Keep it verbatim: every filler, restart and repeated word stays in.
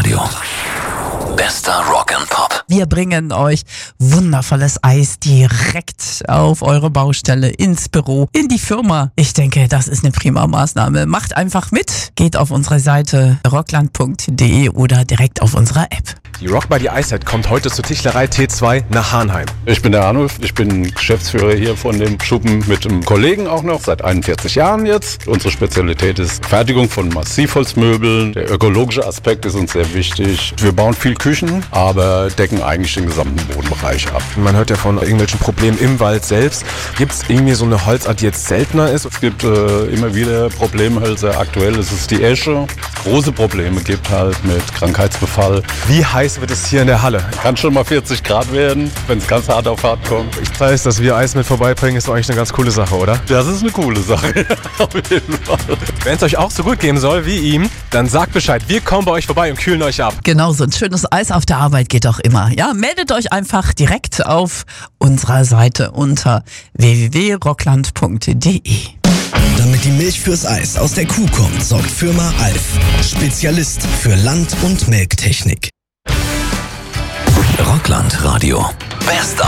Radio. Bester Rock and Pop. Wir bringen euch wundervolles Eis direkt auf eure Baustelle, ins Büro, in die Firma. Ich denke, das ist eine prima Maßnahme. Macht einfach mit. Geht auf unsere Seite rockland punkt de oder direkt auf unserer App. Die Rock by the Icehead kommt heute zur Tischlerei T zwei nach Hahnheim. Ich bin der Arnulf, ich bin Geschäftsführer hier von dem Schuppen mit einem Kollegen auch noch, seit einundvierzig Jahren jetzt. Unsere Spezialität ist Fertigung von Massivholzmöbeln. Der ökologische Aspekt ist uns sehr wichtig. Wir bauen viel Küchen, aber decken eigentlich den gesamten Bodenbereich ab. Man hört ja von irgendwelchen Problemen im Wald selbst. Gibt es irgendwie so eine Holzart, die jetzt seltener ist? Es gibt äh, immer wieder Problemhölzer. Aktuell ist es die Esche. Große Probleme gibt halt mit Krankheitsbefall. Wie heiß wird es hier in der Halle? Kann schon mal vierzig Grad werden, wenn es ganz hart auf hart kommt. Das heißt, dass wir Eis mit vorbeibringen, ist doch eigentlich eine ganz coole Sache, oder? Das ist eine coole Sache, auf jeden Fall. Wenn es euch auch so gut gehen soll wie ihm, dann sagt Bescheid. Wir kommen bei euch vorbei und kühlen euch ab. Genau, so ein schönes Eis auf der Arbeit geht doch immer. Ja, meldet euch einfach direkt auf unserer Seite unter w w w punkt rockland punkt de. Damit die Milch fürs Eis aus der Kuh kommt, sorgt Firma Alf. Spezialist für Land- und Melktechnik. Rockland Radio. Bester